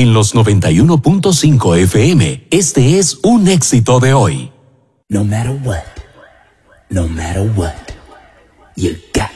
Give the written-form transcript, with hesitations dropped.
en los 91.5 FM. Este es un éxito de hoy. No matter what, you got